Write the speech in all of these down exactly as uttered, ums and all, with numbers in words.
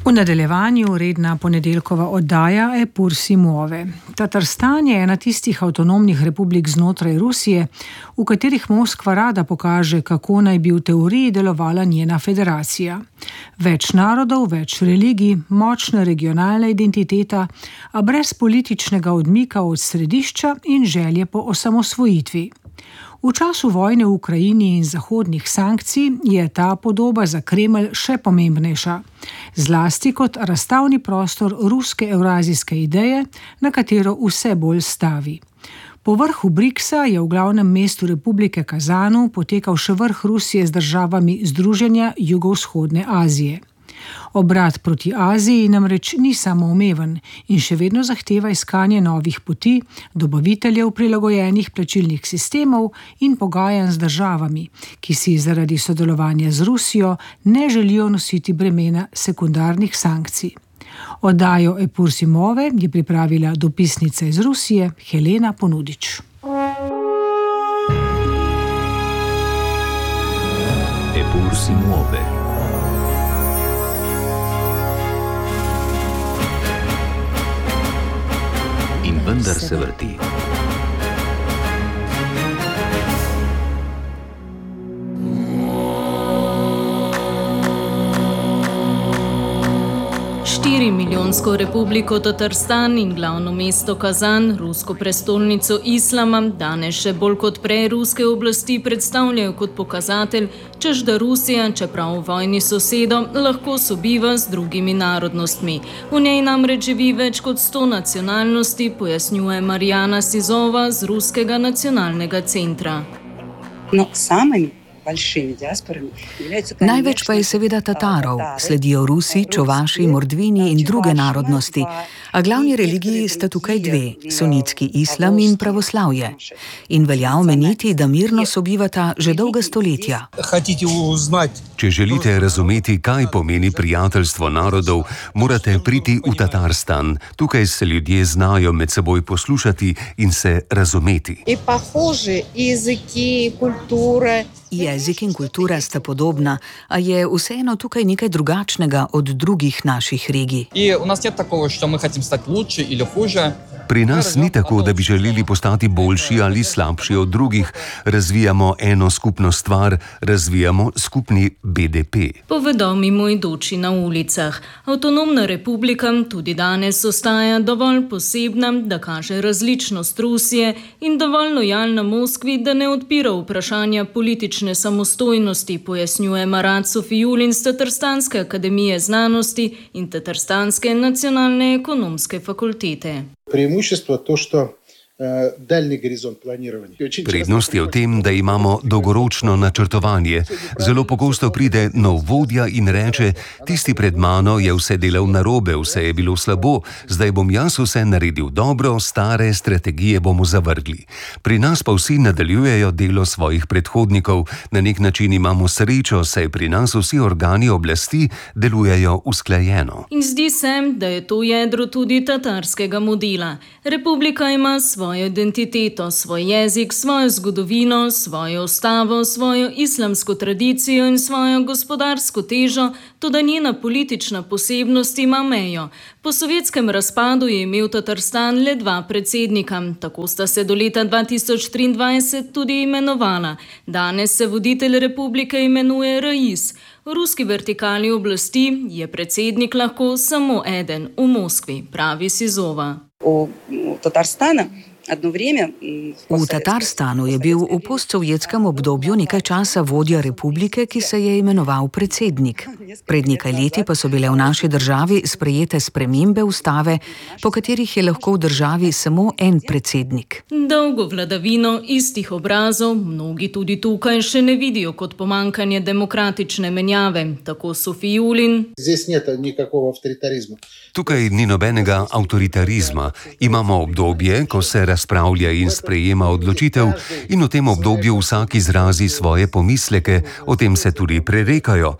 V nadaljevanju redna ponedeljkova oddaja Epur si muove. Tatarstan je ena tistih avtonomnih republik znotraj Rusije, v katerih Moskva rada pokaže, kako naj bi v teoriji delovala njena federacija. Več narodov, več religij, močna regionalna identiteta, a brez političnega odmika od središča in želje po osamosvojitvi. V času vojne v Ukrajini in zahodnih sankcij je ta podoba za Kremelj še pomembnejša, zlasti kot razstavni prostor ruske evrazijske ideje, na katero vse bolj stavi. Po vrhu briksa je v glavnem mestu republike Kazanu potekal še vrh Rusije z državami Združenja jugovzhodne Azije. Obrat proti Aziji namreč ni samoumeven in še vedno zahteva iskanje novih poti, dobaviteljev prilagojenih plačilnih sistemov in pogajanj z državami, ki si zaradi sodelovanja z Rusijo ne želijo nositi bremena sekundarnih sankcij. Oddajo Epur si muove je pripravila dopisnica iz Rusije Helena Ponudič. Epur si muove. In vendar se vrti. Štirimilijonsko republiko Tatarstan in glavno mesto Kazan, rusko prestolnico islama, danes še bolj kot prej ruske oblasti predstavljajo kot pokazatelj, češ da Rusija, čeprav v vojni sosedo, lahko sobiva z drugimi narodnostmi. V njej namreč živi več kot sto nacionalnosti, pojasnjuje Marijana Sizova z Ruskega nacionalnega centra. No, samim Največ pa je seveda Tatarov, sledijo Rusi, Čuvaši, Mordvini in druge narodnosti, a glavni religiji sta tukaj dve, sunitski islam in pravoslavje. In velja omeniti, da mirno sobivata že dolga stoletja. Če želite razumeti, kaj pomeni prijateljstvo narodov, morate priti v Tatarstan. Tukaj se ljudje znajo med seboj poslušati in se razumeti. Jezik in kultura sta podobna, a je vseeno tukaj nekaj drugačnega od drugih naših regij. Pri nas ni tako, da bi želeli postati boljši ali slabši od drugih. Razvijamo eno skupno stvar, razvijamo skupni B D P. Povedo mimoidoči na ulicah. Avtonomna republika tudi danes ostaja dovolj posebna, da kaže različnost Rusije in dovolj lojalna Moskvi, da ne odpira vprašanja politične samostojnosti, pojasnjuje Marat Sofijulin z Tatarstanske akademije znanosti in Tatarstanske nacionalne ekonomske fakultete. Преимущество то, что э, дальний горизонт планирования. Prednost je v tem, da imamo dolgoročno načrtovanje. Zelo pogosto pride nov vodja in reče: tisti pred mano je vse delal narobe, vse je bilo slabo, zdaj bom jaz vse naredil dobro, stare strategije bomo zavrgli. Pri nas pa vsi nadaljujejo delo svojih predhodnikov. Na nek način imamo srečo, saj pri nas vsi organi oblasti delujejo usklajeno. In zdi se, da je to jedro tudi tatarskega modela. Republika ima svojo identiteto, svoj jezik, svojo zgodovino, svojo ustavo, svojo islamsko tradicijo in svojo gospodarsko težo, toda njena politična posebnost ima mejo. Po sovjetskem razpadu je imel Tatarstan le dva predsednika, tako sta se do leta dva tisoč triindvajset tudi imenovala. Danes se voditelj republike imenuje rais. V ruski vertikali oblasti je predsednik lahko samo eden, v Moskvi, pravi Sizova. V Tatarstanu V Tatarstanu je bil v postsovjetskem obdobju nekaj časa vodja republike, ki se je imenoval predsednik. Pred nekaj leti pa so bile v naši državi sprejete spremembe ustave, po katerih je lahko v državi samo en predsednik. Dolgo vladavino istih obrazov mnogi tudi tukaj še ne vidijo kot pomankanje demokratične menjave, tako Sofijulin. Tukaj ni nobenega avtoritarizma. Imamo obdobje, ko se razpravlja in sprejema odločitev in v tem obdobju vsak izrazi svoje pomisleke, o tem se tudi prerekajo.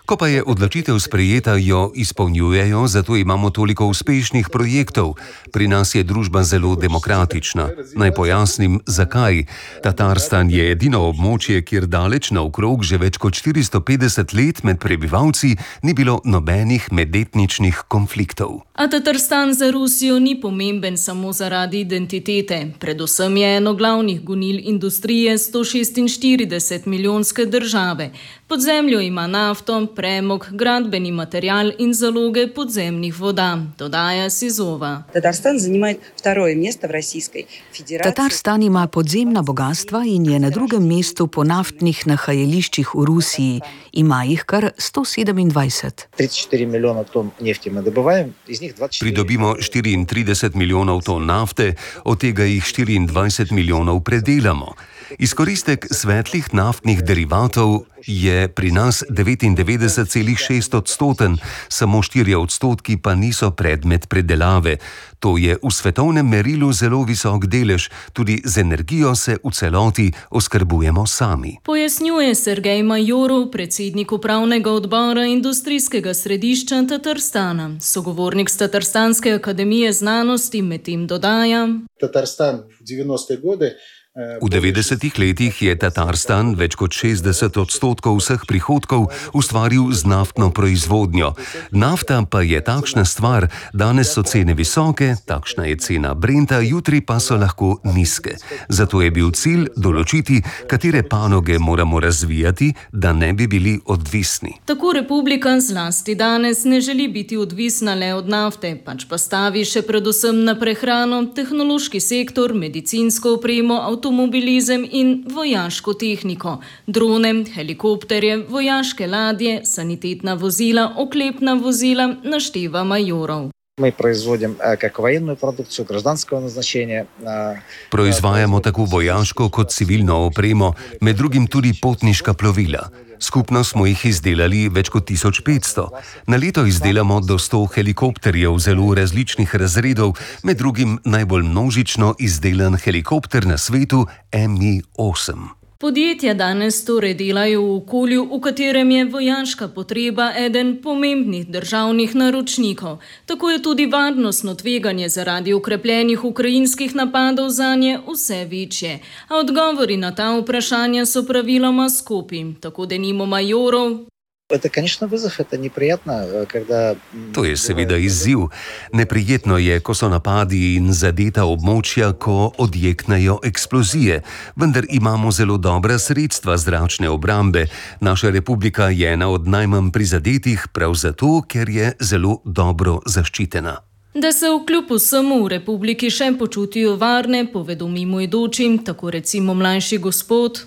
Ko pa je odločitev sprejeta, jo izpolnjujejo, zato imamo toliko uspešnih projektov. Pri nas je družba zelo demokratična. Naj pojasnim, zakaj. Tatarstan je edino območje, kjer daleč naokrog že več kot štiristo petdeset let med prebivalci ni bilo nobenih medetničnih konfliktov. A Tatarstan za Rusijo ni pomemben samo zaradi identitete. Predvsem je eno glavnih gonil industrije sto šestinštirideset milijonske države. Pod zemljo ima nafto, premog, gradbeni material in zaloge podzemnih voda, dodaja Sizova. Tatarstan zanima drugo mesto v Rusijski federaciji. Tatarstan ima podzemna bogatstva in je na drugem mestu po naftnih nahajališčih v Rusiji. Ima jih kar sto sedemindvajset. trideset štiri milijona ton nefti mi dobivamo, iz njih dvajset štiri. Pridobimo štiriintrideset milijonov ton nafte, od tega jih štiriindvajset milijonov predelamo. Izkoristek svetlih naftnih derivatov je pri nas devetindevetdeset celih šest odstoten, samo štirje odstotki pa niso predmet predelave. To je v svetovnem merilu zelo visok delež, tudi z energijo se v celoti oskrbujemo sami. Pojasnjuje Sergej Majorov, predsednik upravnega odbora industrijskega središča Tatarstana. Sogovornik z Tatarstanske akademije znanosti medtem dodaja: Tatarstan v devetdesetih godih. V devetdesetih letih je Tatarstan več kot šestdeset odstotkov vseh prihodkov ustvaril z naftno proizvodnjo. Nafta pa je takšna stvar, danes so cene visoke, takšna je cena Brenta, jutri pa so lahko nizke. Zato je bil cilj določiti, katere panoge moramo razvijati, da ne bi bili odvisni. Tako republika zlasti danes ne želi biti odvisna le od nafte, pač pa stavi še predvsem na prehrano, tehnološki sektor, medicinsko opremo, avtomobilizem in vojaško tehniko, drone, helikopterje, vojaške ladje, sanitetna vozila, oklepna vozila, našteva Majorov. Mi proizvodimo kako vojenno produkcijo, gражданского назначения. Proizvajamo tako vojaško kot civilno opremo, med drugim tudi potniška plovila. Skupno smo jih izdelali več kot tisoč petsto. Na leto izdelamo do sto helikopterjev zelo različnih razredov, med drugim najbolj množično izdelan helikopter na svetu M I osem. Podjetja danes torej delajo v okolju, v katerem je vojaška potreba eden pomembnih državnih naročnikov. Tako je tudi varnostno tveganje zaradi ukrepljenih ukrajinskih napadov zanje vse večje. A odgovori na ta vprašanja so praviloma skopi, tako denimo Majorov. Это, конечно, вызов, это неприятно, когда... To je seveda izziv. Neprijetno je, ko so napadi in zadeta območja, ko odjeknejo eksplozije. Vendar imamo zelo dobra sredstva zračne obrambe. Naša republika je ena od najmanj prizadetih, prav zato, ker je zelo dobro zaščitena. Da se vkljub vsemu v republiki še počutijo varne, povedo mimoidočim, tako recimo mlajši gospod.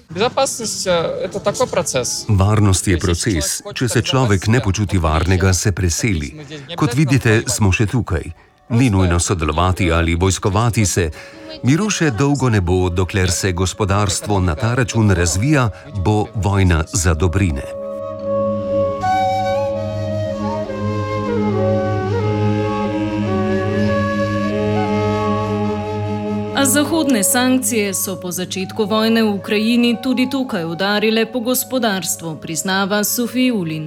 Varnost je proces. Če se človek ne počuti varnega, se preseli. Kot vidite, smo še tukaj. Ni nujno sodelovati ali vojskovati se. Miru še dolgo ne bo, dokler se gospodarstvo na ta račun razvija, bo vojna za dobrine. A zahodne sankcije so po začetku vojne v Ukrajini tudi tukaj udarile po gospodarstvu, priznava Sofij Ulin.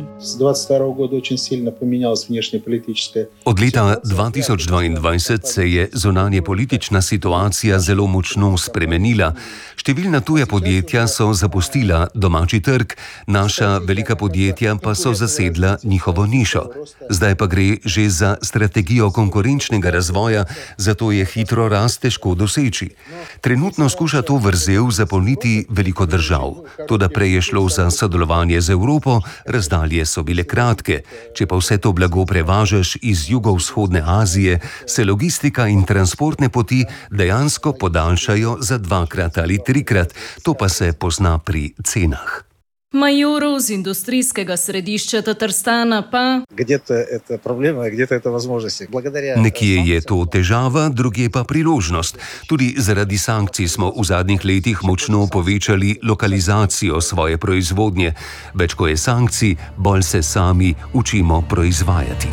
Od leta dva tisoč dvaindvajset se je zunanje politična situacija zelo močno spremenila. Številna tuja podjetja so zapustila domači trg, naša velika podjetja pa so zasedla njihovo nišo. Zdaj pa gre že za strategijo konkurenčnega razvoja, zato je hitro rast težko doseči. Trenutno skuša to vrzel zapolniti veliko držav. Toda prej je šlo za sodelovanje z Evropo, razdalje so bile kratke. Če pa vse to blago prevažaš iz jugovzhodne Azije, se logistika in transportne poti dejansko podaljšajo za dvakrat ali trikrat. To pa se pozna pri cenah. Majorov z industrijskega središča Tatarstana pa... Nekje je to težava, drugje pa priložnost. Tudi zaradi sankcij smo v zadnjih letih močno povečali lokalizacijo svoje proizvodnje. Več ko je sankcij, bolj se sami učimo proizvajati.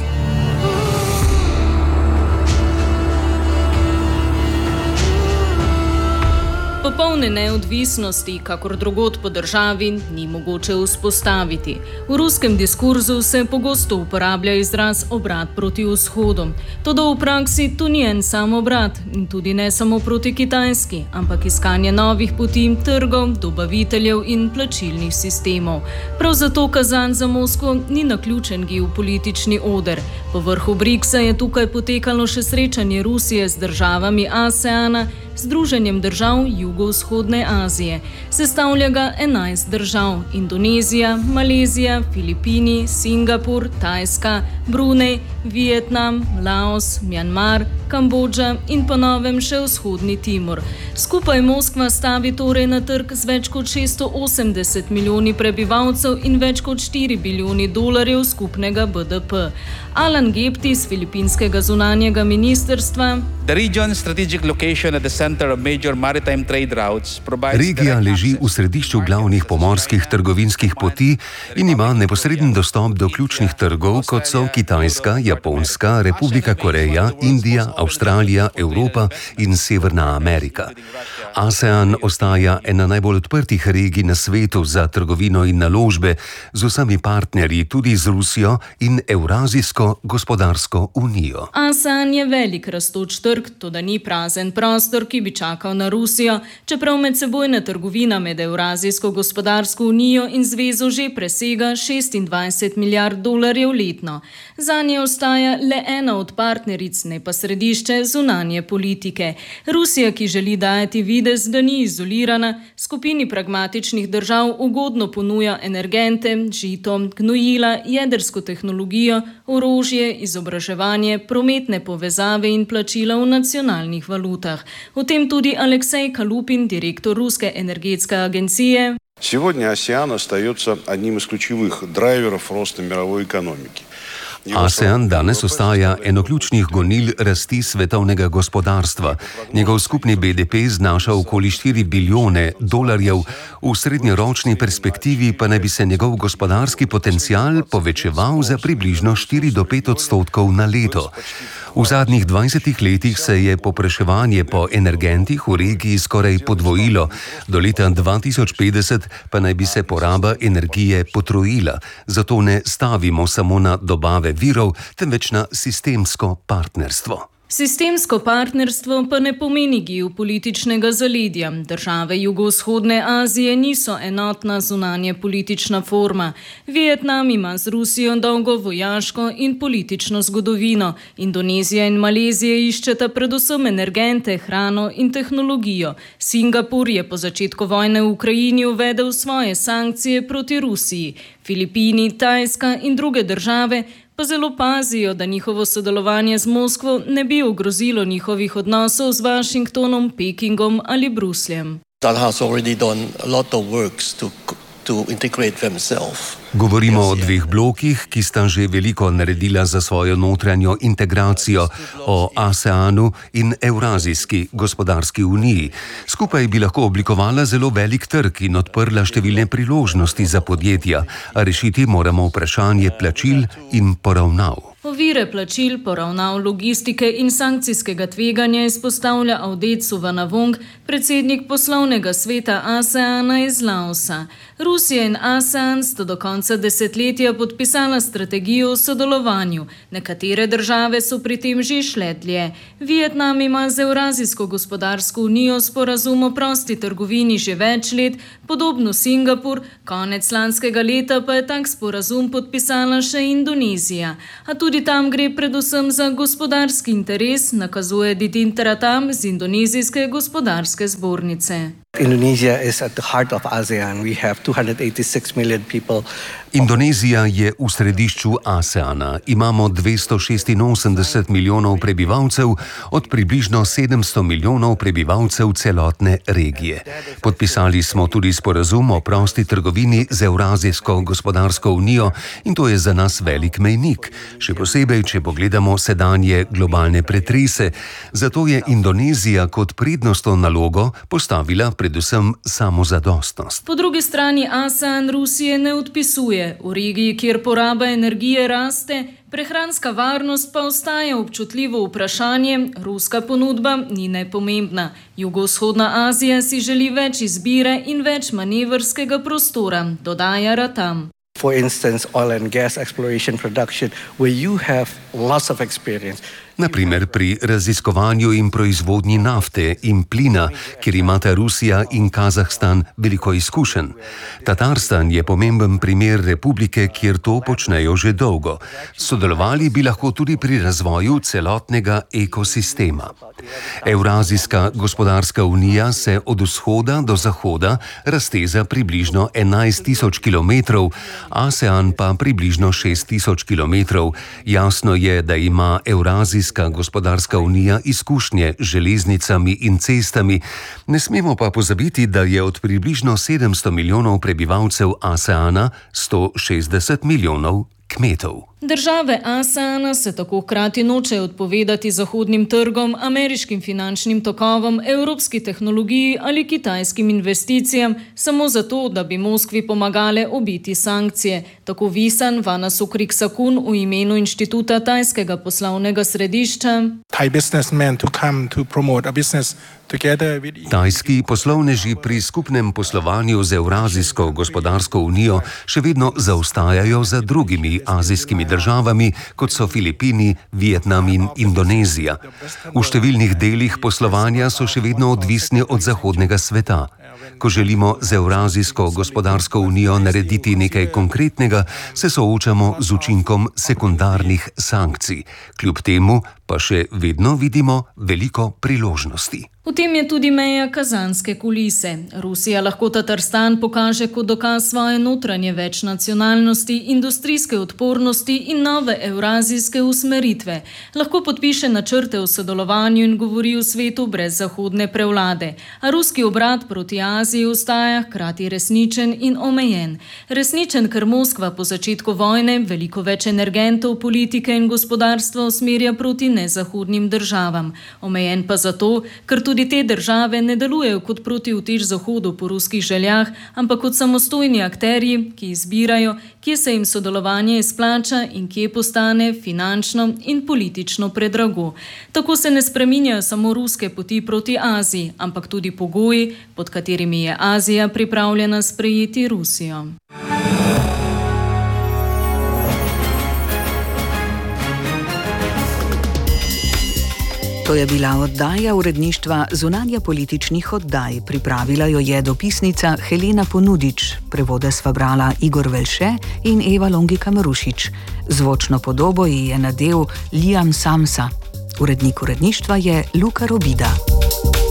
Po Popolne neodvisnosti, kakor drugod po državi, ni mogoče vzpostaviti. V ruskem diskurzu se pogosto uporablja izraz obrat proti vzhodu. Toda v praksi to ni en sam obrat in tudi ne samo proti Kitajski, ampak iskanje novih poti, trgov, dobaviteljev in plačilnih sistemov. Prav zato Kazan za Moskvo ni naključen geopolitični oder. Po vrhu briksa je tukaj potekalo še srečanje Rusije z državami ASEANA, Združenjem držav Jugovzhodne Azije. Sestavlja ga enajst držav: Indonezija, Malezija, Filipini, Singapur, Tajska, Brunei, Vietnam, Laos, Mjanmar, Kambodža in po novem še Vzhodni Timor. Skupaj Moskva stavi torej na trg z več kot šeststo osemdeset milijoni prebivalcev in več kot štiri bilijoni dolarjev skupnega B D P. Alan Gepti z filipinskega zunanjega ministrstva: Regija leži v središču glavnih pomorskih trgovinskih poti in ima neposreden dostop do ključnih trgov, kot so Kitajska, Japonska, Republika Koreja, Indija, Avstralija, Evropa in Severna Amerika. ASEAN ostaja ena najbolj odprtih regij na svetu za trgovino in naložbe z vsemi partnerji, tudi z Rusijo in Evrazijsko gospodarsko unijo. ASEAN je velik rastoč trg, toda ni prazen prostor, ki bi čakal na Rusijo, čeprav medsebojna trgovina med Evrazijsko gospodarsko unijo in zvezo že presega šestindvajset milijard dolarjev letno. Zanje ostaja le ena od partneric, ne pa središče zunanje politike. Rusija, ki želi dajati videz, da ni izolirana, skupini pragmatičnih držav ugodno ponuja energente, žito, gnojila, jedrsko tehnologijo, orožje, izobraževanje, prometne povezave in plačila v nacionalnih valutah. O tem tudi Aleksej Kalupin, direktor Ruske energetske agencije. Сегодня ASEAN остается одним из ключевых драйверов роста мировой экономики. ASEAN danes ostaja eno ključnih gonil rasti svetovnega gospodarstva. Njegov skupni B D P znaša okoli štiri bilijone dolarjev, v srednjeročni perspektivi pa naj bi se njegov gospodarski potencial povečeval za približno štiri do pet odstotkov na leto. V zadnjih dvajsetih letih se je povpraševanje po energentih v regiji skoraj podvojilo, do leta dva tisoč petdeset pa naj bi se poraba energije potrojila. Zato ne stavimo samo na dobave virov, temveč na sistemsko partnerstvo. Sistemsko partnerstvo pa ne pomeni geopolitičnega zaledja. Države Jugovzhodne Azije niso enotna zunanje politična forma. Vietnam ima z Rusijo dolgo vojaško in politično zgodovino. Indonezija in Malezija iščeta predvsem energente, hrano in tehnologijo. Singapur je po začetku vojne v Ukrajini uvedel svoje sankcije proti Rusiji. Filipini, Tajska in druge države pa zelo pazijo, da njihovo sodelovanje z Moskvo ne bi ogrozilo njihovih odnosov z Washingtonom, Pekingom ali Brusljem. Govorimo o dveh blokih, ki sta že veliko naredila za svojo notranjo integracijo, o ASEANu in Evrazijski gospodarski uniji. Skupaj bi lahko oblikovala zelo velik trg in odprla številne priložnosti za podjetja, a rešiti moramo vprašanje plačil in poravnav. Ovire plačil, poravnav, logistike in sankcijskega tveganja izpostavlja Avdet Suvarnabhong, predsednik poslovnega sveta ASEANA iz Laosa. Rusija in ASEAN sta do konca desetletja podpisala strategijo o sodelovanju. Nekatere države so pri tem že šle dlje. Vietnam ima z Evrazijsko gospodarsko unijo sporazum o prosti trgovini že več let, podobno Singapur, konec lanskega leta pa je tak sporazum podpisala še Indonezija. A tudi Tudi tam gre predvsem za gospodarski interes, nakazuje Didin Teratam z Indonezijske gospodarske zbornice. Indonesia is at the heart of ASEAN. We have two hundred eighty-six million people. Indonezija je v središču ASEANA. Imamo dvesto šestinosemdeset milijonov prebivalcev od približno sedemsto milijonov prebivalcev celotne regije. Podpisali smo tudi sporazum o prosti trgovini z Evrazijsko gospodarsko unijo in to je za nas velik mejnik, še posebej, če pogledamo sedanje globalne pretrese. Zato je Indonezija kot prednostno nalogo postavila predvsem samozadostnost. Po drugi strani ASEAN Rusije ne odpisuje. V regiji, kjer poraba energije raste, prehranska varnost pa ostaja občutljivo vprašanje, ruska ponudba ni nepomembna. Jugovzhodna Azija si želi več izbire in več manevrskega prostora, dodaja Ratam. For instance, oil and gas exploration production, where you have lots of experience. Naprimer pri raziskovanju in proizvodnji nafte in plina, kjer imata Rusija in Kazahstan veliko izkušenj. Tatarstan je pomemben primer republike, kjer to počnejo že dolgo. Sodelovali bi lahko tudi pri razvoju celotnega ekosistema. Evrazijska gospodarska unija se od vzhoda do zahoda razteza približno enajst tisoč kilometrov, ASEAN pa približno šest tisoč kilometrov. Jasno je, da ima Evrazijska gospodarska unija izkušnje z železnicami in cestami. Ne smemo pa pozabiti, da je od približno sedemsto milijonov prebivalcev ASEANA sto šestdeset milijonov kmetov. Države ASEANA se tako hkrati nočejo odpovedati zahodnim trgom, ameriškim finančnim tokovom, evropski tehnologiji ali kitajskim investicijam, samo zato, da bi Moskvi pomagale obiti sankcije. Tako Visan Vanasukriksakun v imenu Inštituta tajskega poslovnega središča. Tajski poslovneži pri skupnem poslovanju z Evrazijsko gospodarsko unijo še vedno zaostajajo za drugimi azijskimi državami, kot so Filipini, Vietnam in Indonezija. V številnih delih poslovanja so še vedno odvisni od zahodnega sveta. Ko želimo z Evrazijsko gospodarsko unijo narediti nekaj konkretnega, se soočamo z učinkom sekundarnih sankcij. Kljub temu pa še vedno vidimo veliko priložnosti. V tem je tudi meja kazanske kulise. Rusija lahko Tatarstan pokaže kot dokaz svoje notranje večnacionalnosti, industrijske odpornosti in nove evrazijske usmeritve. Lahko podpiše načrte o sodelovanju in govori o svetu brez zahodne prevlade. A ruski obrat proti Aziji ostaja hkrati resničen in omejen. Resničen, ker Moskva po začetku vojne veliko več energentov, politike in gospodarstva usmerja proti nezahodnim državam. Omejen pa zato, ker tudi te države ne delujejo kot protivtež Zahodu po ruskih željah, ampak kot samostojni akterji, ki izbirajo, kje se jim sodelovanje izplača in kje postane finančno in politično predrago. Tako se ne spreminjajo samo ruske poti proti Aziji, ampak tudi pogoji, pod katerimi je Azija pripravljena sprejeti Rusijo. To je bila oddaja uredništva Zunanja političnih oddaj. Pripravila jo je dopisnica Helena Ponudič, prevode sva brala Igor Velše in Eva Longika Marušič. Zvočno podobo ji je nadel Liam Samsa. Urednik uredništva je Luka Robida.